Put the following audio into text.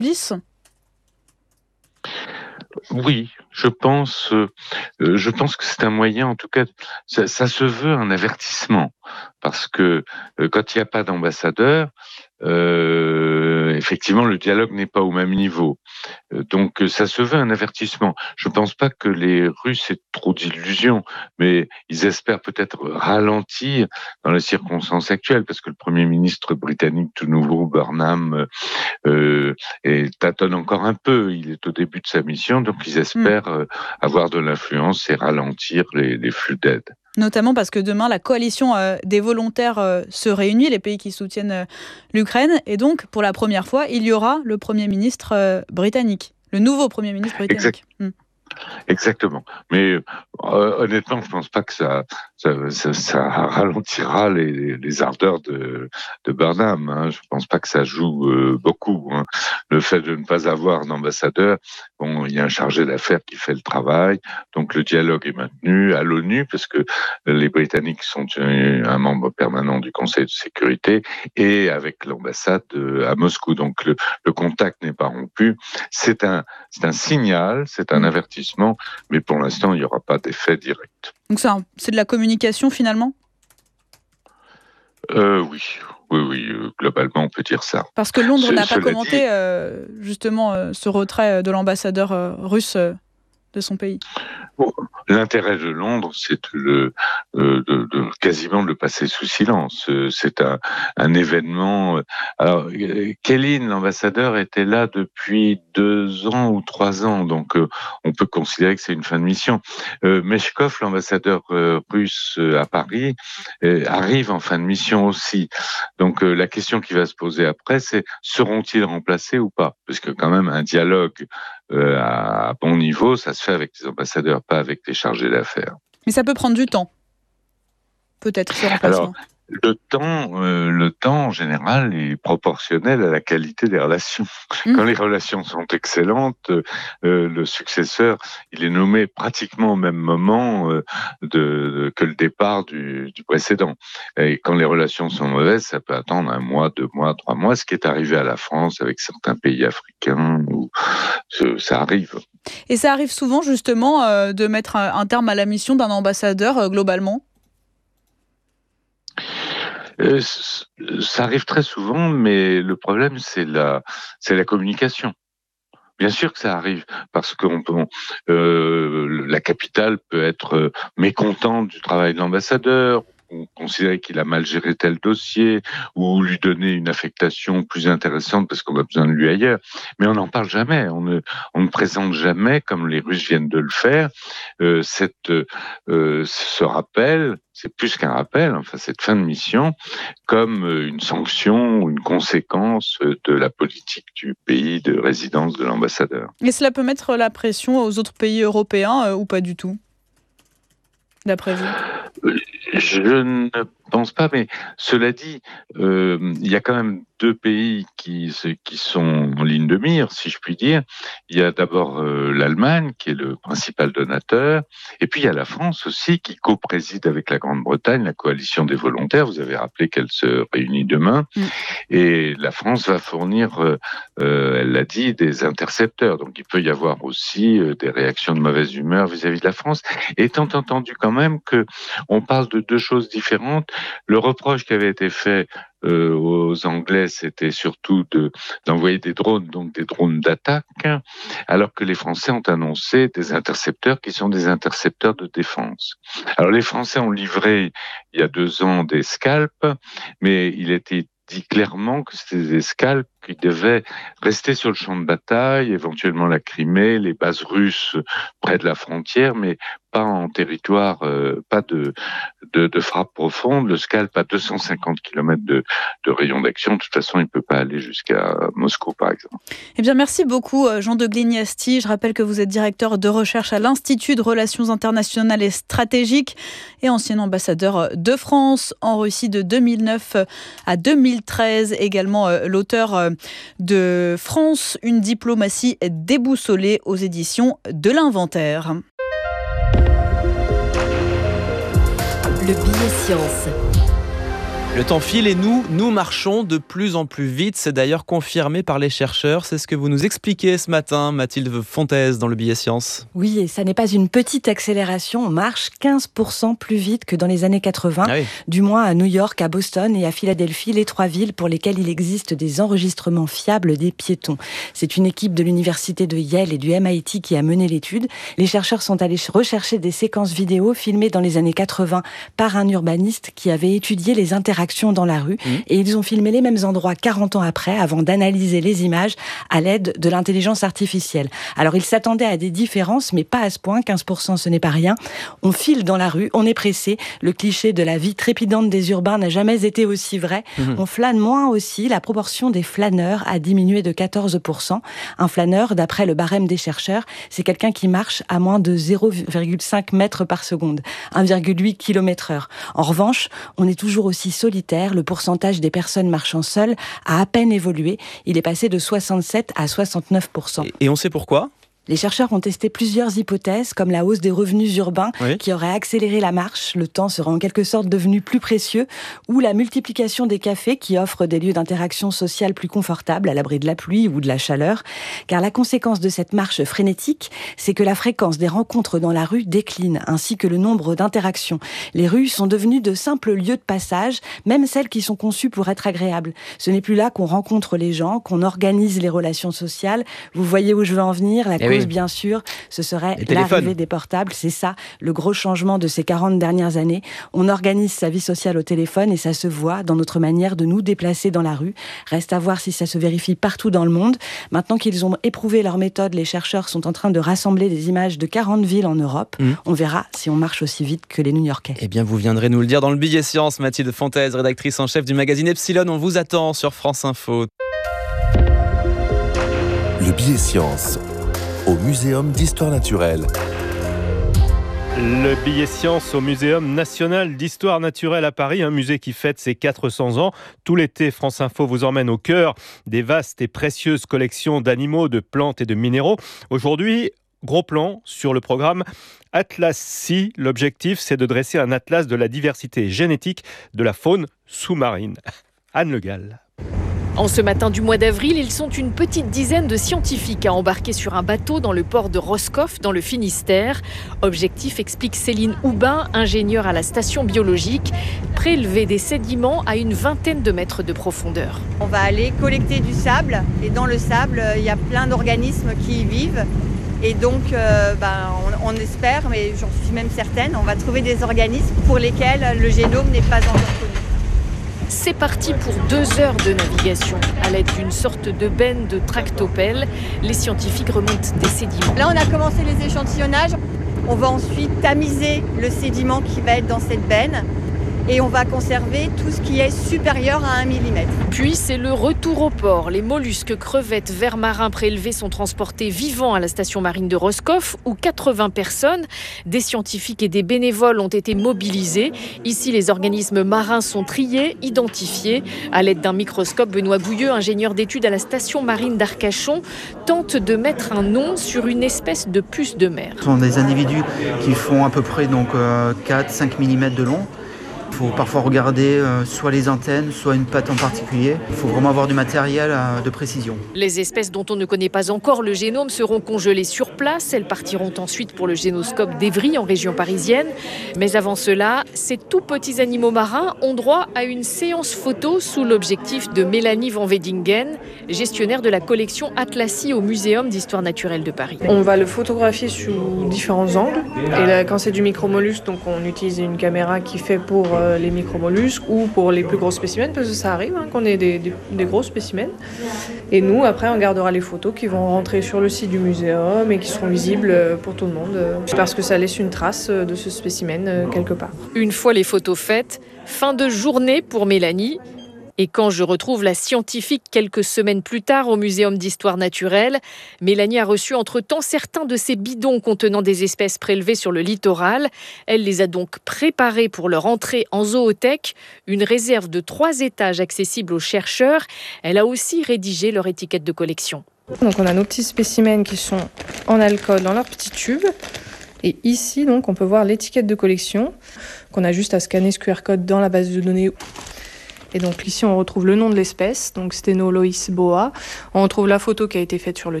glisse ? Oui, je pense que c'est un moyen, en tout cas, ça se veut un avertissement, parce que quand il n'y a pas d'ambassadeur, effectivement, le dialogue n'est pas au même niveau. Donc, ça se veut un avertissement. Je ne pense pas que les Russes aient trop d'illusions, mais ils espèrent peut-être ralentir dans les circonstances actuelles, parce que le Premier ministre britannique tout nouveau, Burnham, et tâtonne encore un peu. Il est au début de sa mission, donc ils espèrent avoir de l'influence et ralentir les flux d'aide. Notamment parce que demain, la coalition des volontaires se réunit, les pays qui soutiennent l'Ukraine. Et donc, pour la première fois, il y aura le Premier ministre britannique, le nouveau Premier ministre britannique. Exactement. Mais honnêtement, je pense pas que ça ralentira les ardeurs de Burnham. Hein. Je pense pas que ça joue beaucoup. Hein. Le fait de ne pas avoir d'ambassadeur, bon, il y a un chargé d'affaires qui fait le travail, donc le dialogue est maintenu à l'ONU parce que les Britanniques sont un membre permanent du Conseil de sécurité et avec l'ambassade à Moscou. Donc le contact n'est pas rompu. C'est un signal, c'est un avertissement, mais pour l'instant, il n'y aura pas d'effet direct. Donc c'est de la communication finalement ? Oui, globalement, on peut dire ça. Parce que Londres n'a pas commenté justement ce retrait de l'ambassadeur russe de son pays. Bon, l'intérêt de Londres, c'est quasiment de le passer sous silence. C'est un événement. Alors, Kellyn, l'ambassadeur, était là depuis 2 ans ou 3 ans, donc on peut considérer que c'est une fin de mission. Meshkov, l'ambassadeur russe à Paris, arrive en fin de mission aussi. Donc la question qui va se poser après, c'est seront-ils remplacés ou pas ? Parce que quand même, un dialogue à bon niveau, ça se fait avec les ambassadeurs, pas avec les chargés d'affaires. Mais ça peut prendre du temps, peut-être, ce remplacement. Alors, le temps en général est proportionnel à la qualité des relations. Quand les relations sont excellentes, le successeur, il est nommé pratiquement au même moment que le départ du précédent. Et quand les relations sont mauvaises, ça peut attendre 1 mois, 2 mois, 3 mois, ce qui est arrivé à la France avec certains pays africains, où ça arrive. Et ça arrive souvent justement de mettre un terme à la mission d'un ambassadeur globalement ? Ça arrive très souvent, mais le problème, c'est la communication. Bien sûr que ça arrive, parce que la capitale peut être mécontente du travail de l'ambassadeur, ou considérer qu'il a mal géré tel dossier, ou lui donner une affectation plus intéressante parce qu'on a besoin de lui ailleurs. Mais on n'en parle jamais, on ne présente jamais, comme les Russes viennent de le faire, ce rappel, c'est plus qu'un rappel, enfin cette fin de mission, comme une sanction ou une conséquence de la politique du pays de résidence de l'ambassadeur. Et cela peut mettre la pression aux autres pays européens ou pas du tout, d'après vous ? Je ne pense pas, mais cela dit, il y a quand même 2 pays qui sont en ligne de mire, si je puis dire. Il y a d'abord l'Allemagne, qui est le principal donateur, et puis il y a la France aussi, qui co-préside avec la Grande-Bretagne la coalition des volontaires. Vous avez rappelé qu'elle se réunit demain, et la France va fournir, elle l'a dit, des intercepteurs. Donc il peut y avoir aussi des réactions de mauvaise humeur vis-à-vis de la France, étant entendu quand même que on parle de 2 choses différentes. Le reproche qui avait été fait aux Anglais, c'était surtout d'envoyer des drones, donc des drones d'attaque, alors que les Français ont annoncé des intercepteurs qui sont des intercepteurs de défense. Alors les Français ont livré il y a 2 ans des Scalp, mais il était dit clairement que c'était des Scalp qui devaient rester sur le champ de bataille, éventuellement la Crimée, les bases russes près de la frontière, mais pas en territoire, pas de frappe profonde. Le Scalp a 250 km de rayon d'action. De toute façon, il ne peut pas aller jusqu'à Moscou, par exemple. Eh bien, merci beaucoup, Jean de Glignasti. Je rappelle que vous êtes directeur de recherche à l'Institut de Relations internationales et stratégiques et ancien ambassadeur de France en Russie de 2009 à 2013. Également l'auteur de France, une diplomatie déboussolée aux éditions de l'Inventaire. Le billet science. Le temps file et nous marchons de plus en plus vite. C'est d'ailleurs confirmé par les chercheurs. C'est ce que vous nous expliquez ce matin, Mathilde Fontaise, dans le billet science. Oui, et ça n'est pas une petite accélération. On marche 15% plus vite que dans les années 80. Ah oui. Du moins à New York, à Boston et à Philadelphie, les 3 villes pour lesquelles il existe des enregistrements fiables des piétons. C'est une équipe de l'université de Yale et du MIT qui a mené l'étude. Les chercheurs sont allés rechercher des séquences vidéo filmées dans les années 80 par un urbaniste qui avait étudié les interactions dans la rue et ils ont filmé les mêmes endroits 40 ans après avant d'analyser les images à l'aide de l'intelligence artificielle. Alors ils s'attendaient à des différences mais pas à ce point, 15% ce n'est pas rien. On file dans la rue, on est pressé, le cliché de la vie trépidante des urbains n'a jamais été aussi vrai. On flâne moins aussi, la proportion des flâneurs a diminué de 14%. Un flâneur, d'après le barème des chercheurs, c'est quelqu'un qui marche à moins de 0,5 mètres par seconde, 1,8 km/h. En revanche, on est toujours aussi solitaire. Le pourcentage des personnes marchant seules a à peine évolué. Il est passé de 67 à 69%. Et on sait pourquoi ? Les chercheurs ont testé plusieurs hypothèses, comme la hausse des revenus urbains qui aurait accéléré la marche. Le temps serait en quelque sorte devenu plus précieux, ou la multiplication des cafés qui offrent des lieux d'interaction sociale plus confortables à l'abri de la pluie ou de la chaleur. Car la conséquence de cette marche frénétique, c'est que la fréquence des rencontres dans la rue décline, ainsi que le nombre d'interactions. Les rues sont devenues de simples lieux de passage, même celles qui sont conçues pour être agréables. Ce n'est plus là qu'on rencontre les gens, qu'on organise les relations sociales. Vous voyez où je veux en venir, la cause, bien sûr, ce serait l'arrivée des portables. C'est ça, le gros changement de ces 40 dernières années. On organise sa vie sociale au téléphone et ça se voit dans notre manière de nous déplacer dans la rue. Reste à voir si ça se vérifie partout dans le monde. Maintenant qu'ils ont éprouvé leur méthode, les chercheurs sont en train de rassembler des images de 40 villes en Europe. On verra si on marche aussi vite que les New-Yorkais. Eh bien, vous viendrez nous le dire dans le billet science. Mathilde Fontaise, rédactrice en chef du magazine Epsilon. On vous attend sur France Info. Le billet science au Muséum d'Histoire Naturelle. Le billet science au Muséum national d'histoire naturelle à Paris, un musée qui fête ses 400 ans. Tout l'été, France Info vous emmène au cœur des vastes et précieuses collections d'animaux, de plantes et de minéraux. Aujourd'hui, gros plan sur le programme Atlas Sea. L'objectif, c'est de dresser un atlas de la diversité génétique de la faune sous-marine. Anne Le Gall. En ce matin du mois d'avril, ils sont une petite dizaine de scientifiques à embarquer sur un bateau dans le port de Roscoff, dans le Finistère. Objectif, explique Céline Houbin, ingénieure à la station biologique, prélever des sédiments à une vingtaine de mètres de profondeur. On va aller collecter du sable et dans le sable, il y a plein d'organismes qui y vivent. Et donc, on espère, mais j'en suis même certaine, on va trouver des organismes pour lesquels le génome n'est pas encore connu. C'est parti pour 2 heures de navigation. À l'aide d'une sorte de benne de tractopelle, les scientifiques remontent des sédiments. Là, on a commencé les échantillonnages. On va ensuite tamiser le sédiment qui va être dans cette benne. Et on va conserver tout ce qui est supérieur à 1 mm. Puis c'est le retour au port. Les mollusques, crevettes, vers marins prélevés sont transportés vivants à la station marine de Roscoff où 80 personnes, des scientifiques et des bénévoles ont été mobilisés. Ici, les organismes marins sont triés, identifiés. À l'aide d'un microscope, Benoît Gouilleux, ingénieur d'études à la station marine d'Arcachon, tente de mettre un nom sur une espèce de puce de mer. Ce sont des individus qui font à peu près 4-5 mm de long. Il faut parfois regarder soit les antennes, soit une patte en particulier. Il faut vraiment avoir du matériel de précision. Les espèces dont on ne connaît pas encore le génome seront congelées sur place. Elles partiront ensuite pour le génoscope d'Evry en région parisienne. Mais avant cela, ces tout petits animaux marins ont droit à une séance photo sous l'objectif de Mélanie Van Wedingen, gestionnaire de la collection Atlas Sea au Muséum d'Histoire Naturelle de Paris. On va le photographier sous différents angles. Et là, quand c'est du micromollusque, donc on utilise une caméra qui fait pour les micromollusques ou pour les plus gros spécimens, parce que ça arrive qu'on ait des gros spécimens. Et nous, après, on gardera les photos qui vont rentrer sur le site du muséum et qui seront visibles pour tout le monde, parce que ça laisse une trace de ce spécimen quelque part. Une fois les photos faites, fin de journée pour Mélanie. Et quand je retrouve la scientifique quelques semaines plus tard au Muséum d'Histoire Naturelle, Mélanie a reçu entre-temps certains de ces bidons contenant des espèces prélevées sur le littoral. Elle les a donc préparés pour leur entrée en zoothèque, une réserve de 3 étages accessible aux chercheurs. Elle a aussi rédigé leur étiquette de collection. Donc on a nos petits spécimens qui sont en alcool dans leur petit tube. Et ici, donc, on peut voir l'étiquette de collection qu'on a juste à scanner ce QR code dans la base de données. Et donc ici, on retrouve le nom de l'espèce, donc Stenolois boa. On retrouve la photo qui a été faite sur le